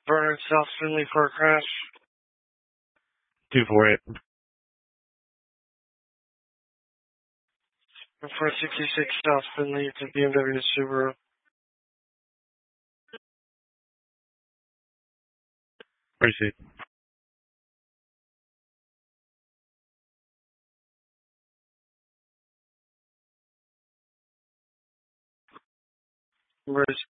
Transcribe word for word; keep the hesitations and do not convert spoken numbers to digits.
Bernard South Finley for a crash. two four eight. four sixty-six South Finley to B M W Subaru. Proceed. Where's